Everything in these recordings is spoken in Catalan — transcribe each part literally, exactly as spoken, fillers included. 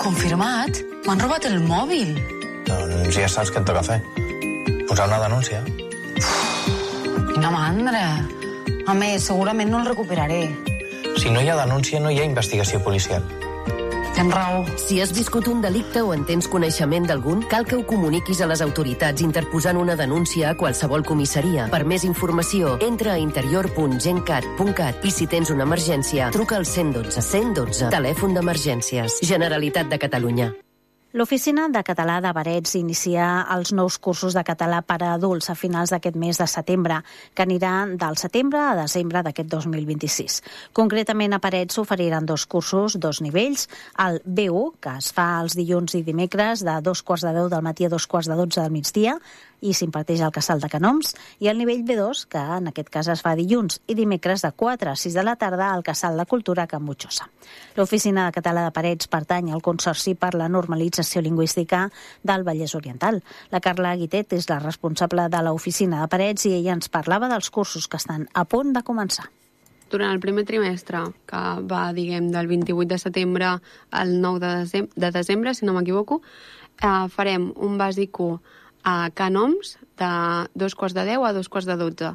Confirmat? M'han robat el mòbil. Doncs ja saps què et toca fer. Posar una denúncia. Quina mandra. A més, segurament no el recuperaré. Si no hi ha denúncia, no hi ha investigació policial. Tens raó. Si has viscut un delicte o en tens coneixement d'algun, cal que ho comuniquis a les autoritats interposant una denúncia a qualsevol comissaria. Per més informació, entra a interior punt gencat punt cat i si tens una emergència, truca al cent i dotze. cent i dotze. Telèfon d'emergències. Generalitat de Catalunya. L'Oficina de Català de Parets inicia els nous cursos de català per a adults a finals d'aquest mes de setembre, que aniran del setembre a desembre d'aquest dos mil vint-i-sis. Concretament, a Parets s'oferiran dos cursos, dos nivells. El B u, que es fa els dilluns i dimecres de dos quarts de deu del matí a dos quarts de dotze del migdia, i s'imparteix al Casal de Canoms, i el nivell B dos, que en aquest cas es fa dilluns i dimecres de quatre a sis de la tarda al Casal de Cultura Can Butxosa. L'Oficina de Català de Parets pertany al Consorci per la Normalització Lingüística del Vallès Oriental. La Carla Guitet és la responsable de l'Oficina de Parets i ella ens parlava dels cursos que estan a punt de començar. Durant el primer trimestre, que va, diguem, del vint-i-vuit de setembre al nou de desembre, de desembre si no m'equivoco, eh, farem un bàsic u a Canoms de dos quarts de deu a dos quarts de dotze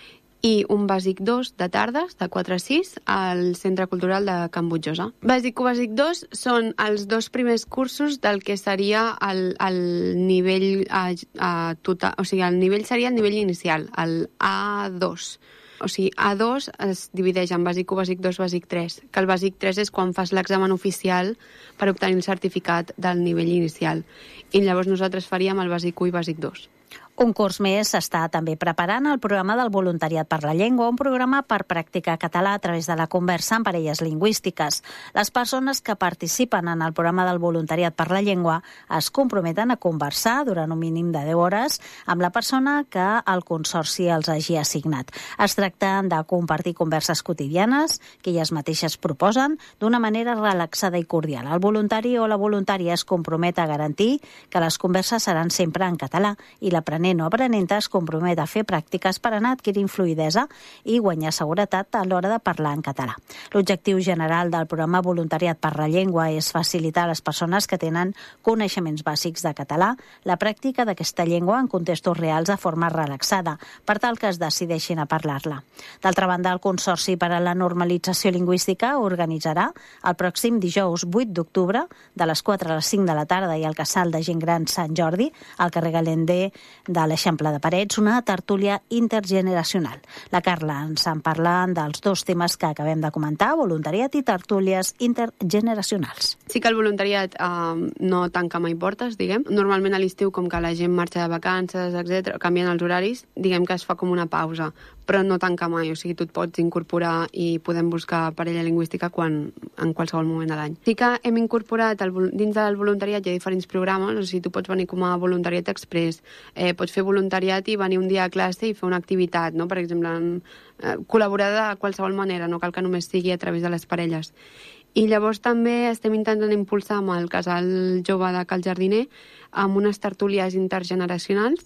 i un bàsic dos de tardes de quatre a sis al Centre Cultural de Can Butxosa. Bàsic u, bàsic dos són els dos primers cursos del que seria el, el nivell a, a total, o sigui, el nivell seria el nivell inicial, el A dos. O sigui, A dos es divideix en bàsic u, bàsic dos, bàsic tres, que el bàsic tres és quan fas l'examen oficial per obtenir el certificat del nivell inicial. I llavors nosaltres faríem el bàsic u i bàsic dos. Un curs més s'està també preparant el programa del Voluntariat per la Llengua, un programa per practicar català a través de la conversa amb parelles lingüístiques. Les persones que participen en el programa del Voluntariat per la Llengua es comprometen a conversar durant un mínim de deu hores amb la persona que el Consorci els hagi assignat. Es tracta de compartir converses quotidianes que elles mateixes proposen d'una manera relaxada i cordial. El voluntari o la voluntària es compromet a garantir que les converses seran sempre en català i l'aprenent o aprenenta es compromet a fer pràctiques per anar adquirint fluïdesa i guanyar seguretat a l'hora de parlar en català. L'objectiu general del programa Voluntariat per la Llengua és facilitar a les persones que tenen coneixements bàsics de català la pràctica d'aquesta llengua en contextos reals de forma relaxada, per tal que es decideixin a parlar-la. D'altra banda, el Consorci per a la Normalització Lingüística organitzarà el pròxim dijous vuit d'octubre de les quatre a les cinc de la tarda i al Casal de Gent Gran Sant Jordi, al carrer Galender de l'Eixample de Parets, una tertúlia intergeneracional. La Carla ens en parla dels dos temes que acabem de comentar, voluntariat i tertúlies intergeneracionals. Sí que el voluntariat eh, no tanca mai portes, diguem. Normalment a l'estiu, com que la gent marxa de vacances, etcètera, canvien els horaris, diguem que es fa com una pausa, però no tanca mai, o sigui, tu et pots incorporar i podem buscar parella lingüística quan, en qualsevol moment de l'any. Sí que hem incorporat, el, dins del voluntariat hi ha diferents programes, o sigui, tu pots venir com a voluntariat express, eh, pots fer voluntariat i venir un dia a classe i fer una activitat, no? Per exemple, en, eh, col·laborar de qualsevol manera, no cal que només sigui a través de les parelles. I llavors també estem intentant impulsar amb el Casal Jove de Cal Jardiner amb unes tertúlies intergeneracionals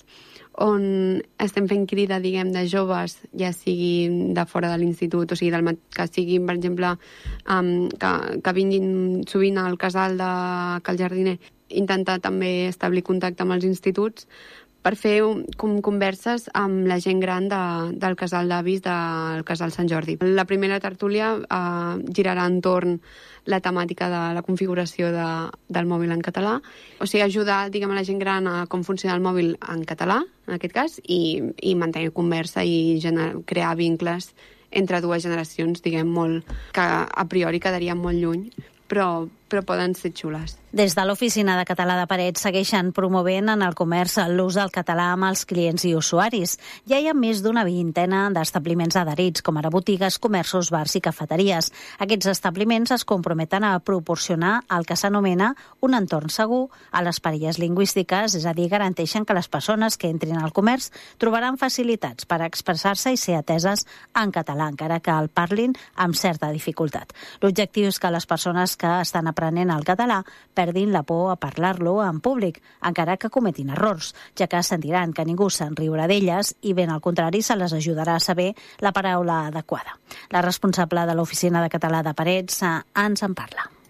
on estem fent crida, diguem, de joves, ja sigui de fora de l'institut, o sigui, del, que siguin, per exemple, um, que, que vinguin sovint al Casal de Cal Jardiner, intentar també establir contacte amb els instituts per fer com converses amb la gent gran de, del casal d'avis del Casal Sant Jordi. La primera tertúlia eh, girarà entorn la temàtica de la configuració de, del mòbil en català, o sigui, ajudar, diguem, a la gent gran a com funciona el mòbil en català, en aquest cas, i, i mantenir conversa i gener, crear vincles entre dues generacions, diguem, molt, que a priori quedarien molt lluny, però, però poden ser xules. Des de l'Oficina de Català de Parets segueixen promovent en el comerç l'ús del català amb els clients i usuaris. Ja hi ha més d'una vintena d'establiments adherits, com ara botigues, comerços, bars i cafeteries. Aquests establiments es comprometen a proporcionar el que s'anomena un entorn segur a les parelles lingüístiques, és a dir, garanteixen que les persones que entrin al comerç trobaran facilitats per expressar-se i ser ateses en català, encara que el parlin amb certa dificultat. L'objectiu és que les persones que estan aprenent el català perdin la por a parlar-lo en públic, encara que cometin errors, ja que sentiran que ningú se'n riurà d'elles i, ben al contrari, se les ajudarà a saber la paraula adequada. La responsable de l'Oficina de Català de Parets ens en parla.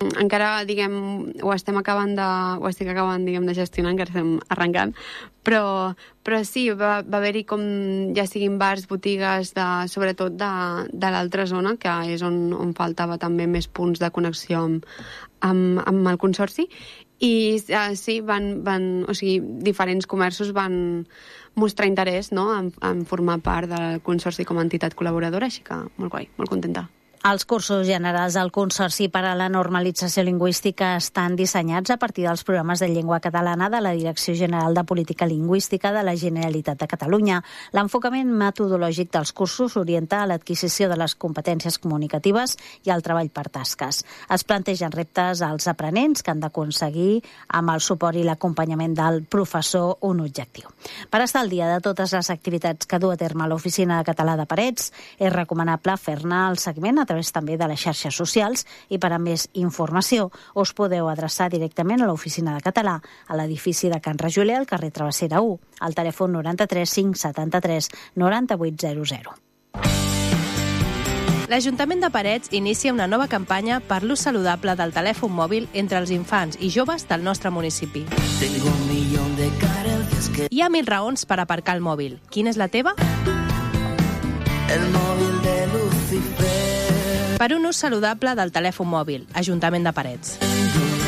encara, diguem, ho estem acabant de... ho estic acabant, diguem, de gestionar, encara estem arrencant, però, però sí, va, va haver-hi com, ja siguin bars, botigues, de, sobretot de, de l'altra zona, que és on, on faltava també més punts de connexió amb, amb, amb el Consorci, i uh, sí, van, van, o sigui, diferents comerços van mostrar interès, no?, en, en formar part del Consorci com a entitat col·laboradora, així que molt guai, molt contenta. Els cursos generals del Consorci per a la Normalització Lingüística estan dissenyats a partir dels programes de llengua catalana de la Direcció General de Política Lingüística de la Generalitat de Catalunya. L'enfocament metodològic dels cursos s'orienta a l'adquisició de les competències comunicatives i al treball per tasques. Es plantegen reptes als aprenents que han d'aconseguir amb el suport i l'acompanyament del professor un objectiu. Per estar al dia de totes les activitats que du a terme l'Oficina de Català de Parets, és recomanable fer-ne el seguiment a través també de les xarxes socials, i per a més informació us podeu adreçar directament a l'Oficina de Català a l'edifici de Can Rajoler, al carrer Travessera u, al telèfon noranta-tres cinc setanta-tres noranta-vuit zero zero. L'Ajuntament de Parets inicia una nova campanya per l'ús saludable del telèfon mòbil entre els infants i joves del nostre municipi. Hi ha mil raons per aparcar el mòbil. Quina és la teva? El mòbil de Lucifer. Per un ús saludable del telèfon mòbil, Ajuntament de Parets.